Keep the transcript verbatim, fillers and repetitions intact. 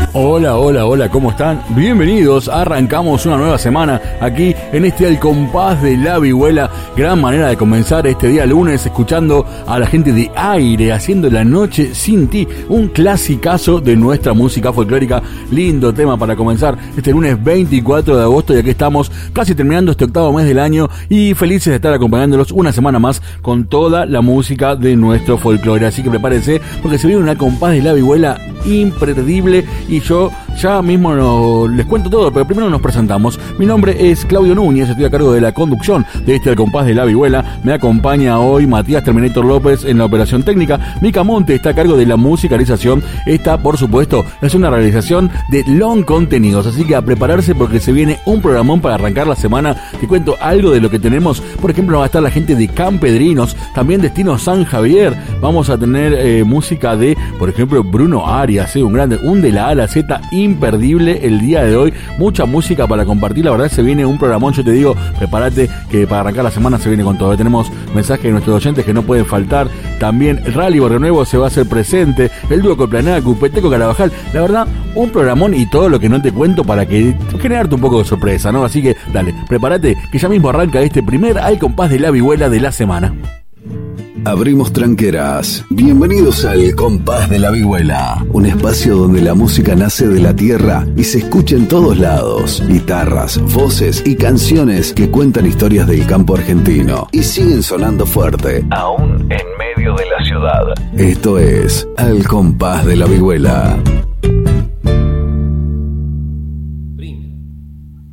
Hola, hola, hola, ¿cómo están? Bienvenidos, arrancamos una nueva semana aquí en este Al Compás de la Vihuela. Gran manera de comenzar este día lunes escuchando a la gente de Aire haciendo La Noche Sin Ti, un clasicazo de nuestra música folclórica. Lindo tema para comenzar este lunes veinticuatro de agosto, y aquí estamos casi terminando este octavo mes del año y felices de estar acompañándolos una semana más con toda la música de nuestro folclore. Así que prepárense porque se viene un Al Compás de la Vihuela imperdible y yo ya mismo no, les cuento todo, pero primero nos presentamos. Mi nombre es Claudio Núñez, estoy a cargo de la conducción de este Al Compás de la Vihuela. Me acompaña hoy Matías Terminator López en la operación técnica. Mica Monte está a cargo de la musicalización. Esta, por supuesto, es una realización de Long Contenidos, así que a prepararse porque se viene un programón para arrancar la semana. Te cuento algo de lo que tenemos. Por ejemplo, va a estar la gente de Campedrinos, también Destino San Javier. Vamos a tener eh, música de, por ejemplo, Bruno Arias, eh, un grande, un de la A a la Z imperdible el día de hoy. Mucha música para compartir, la verdad se viene un programón. Yo te digo, prepárate que para arrancar la semana se viene con todo. Tenemos mensajes de nuestros oyentes que no pueden faltar. También el Rally Barrio Nuevo se va a hacer presente, el dúo Colplanacu, Peteco Carabajal. La verdad, un programón y todo lo que no te cuento para que generarte un poco de sorpresa, ¿no? Así que dale, prepárate que ya mismo arranca este primer Al Compás de la Vihuela de la semana. Abrimos tranqueras. Bienvenidos al Compás de la Vihuela, un espacio donde la música nace de la tierra y se escucha en todos lados. Guitarras, voces y canciones que cuentan historias del campo argentino y siguen sonando fuerte, aún en medio de la ciudad. Esto es Al Compás de la Vihuela.